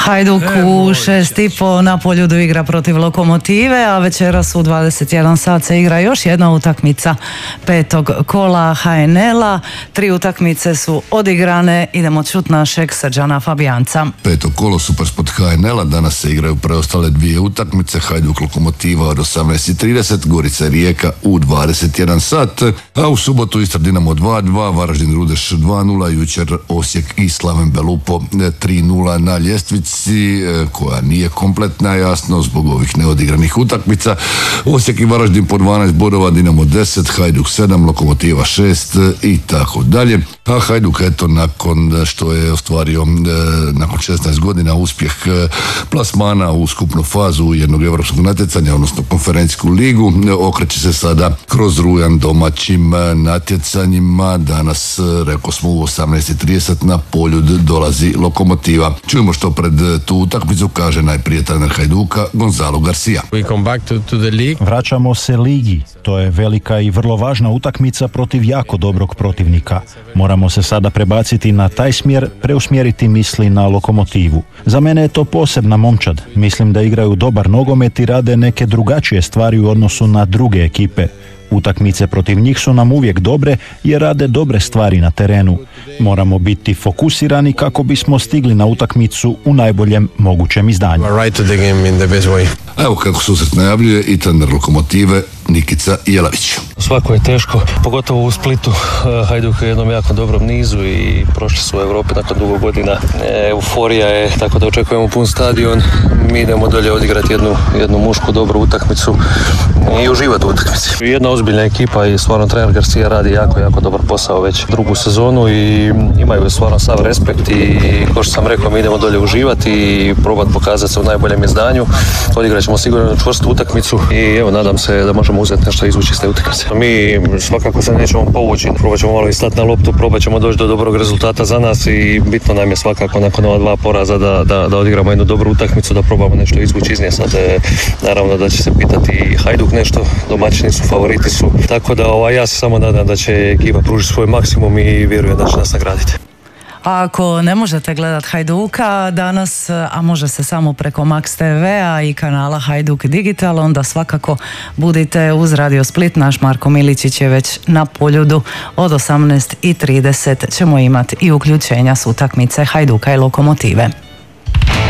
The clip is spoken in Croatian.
Hajduk u 6:30 na Poljudu igra protiv Lokomotive, a večeras u 21 sat se igra još jedna utakmica petog kola HNL-a. 3 utakmice su odigrane, idemo čuti našeg Srđana Fabijanca. Peto kolo Supersport HNL-a, danas se igraju preostale 2 utakmice, Hajduk Lokomotiva od 18:30, Gorica Rijeka u 21 sat, a u subotu Istra Dinamo 2:2, Varaždin Rudeš 2:0, jučer Osijek i Slaven Belupo 3:0 na ljestvici koja nije kompletna, jasno, zbog ovih neodigranih utakmica. Osijek i Varaždin po 12 bodova, Dinamo 10, Hajduk 7, Lokomotiva 6 i tako dalje. A Hajduk, eto, nakon što je ostvario nakon 16 godina uspjeh plasmana u skupnu fazu jednog europskog natjecanja, odnosno konferencijsku ligu, okreće se sada kroz rujan domaćim natjecanjima. Danas, rekao smo, u 18:30 na Poljud dolazi Lokomotiva. Čujemo što pred tu utakmicu kaže najprije trener Hajduka Gonzalo Garcia. Vraćamo se ligi. To je velika i vrlo važna utakmica protiv jako dobrog protivnika. Moramo se sada prebaciti na taj smjer, preusmjeriti misli na Lokomotivu. Za mene je to posebna momčad. Mislim da igraju dobar nogomet i rade neke drugačije stvari u odnosu na druge ekipe. Utakmice protiv njih su nam uvijek dobre jer rade dobre stvari na terenu. Moramo biti fokusirani kako bismo stigli na utakmicu u najboljem mogućem izdanju. Evo kako susret najavljuje i trener Lokomotive Nikica Jelavić. Svako je teško, pogotovo u Splitu. Hajduk je u jednom jako dobrom nizu i prošli su u Europi nakon dugo godina. Euforija je, tako da očekujemo pun stadion. Mi idemo dolje odigrati jednu mušku dobru utakmicu i uživati u utakmici. Jedna ozbiljna ekipa i stvarno trener Garcia radi jako dobar posao već drugu sezonu i imaju stvarno sav respekt i kao što sam rekao, mi idemo dolje uživati i probati pokazati se u najboljem izdanju. Odigrat ćemo sigurno čvrstu utakmicu i evo, nadam se da možemo uzeti nešto izvući iz te utakmice. Mi svakako se nećemo povući, probat ćemo malo i stati na loptu, probat ćemo doći do dobrog rezultata za nas i bitno nam je svakako nakon ova 2 poraza da odigramo jednu dobru utakmicu, da probamo nešto izvući iz nje. Sad naravno da će se pitati i Hajduk nešto, domaćini su, favoriti su, tako da ja se samo nadam da će ekipa pružiti svoj maksimum i vjerujem da će nas nagraditi. A ako ne možete gledati Hajduka danas, a može se samo preko Max TV-a i kanala Hajduk Digital, onda svakako budite uz Radio Split. Naš Marko Miličić je već na Poljudu. Od 18:30 ćemo imati i uključenja s utakmice Hajduka i Lokomotive.